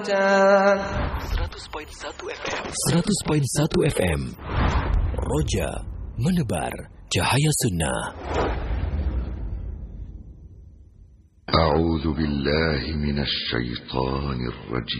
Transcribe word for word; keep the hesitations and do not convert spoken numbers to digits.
seratus koma satu F M seratus koma satu F M Roja menebar cahaya sunnah. A'udzu billahi minasy syaithanir rajim.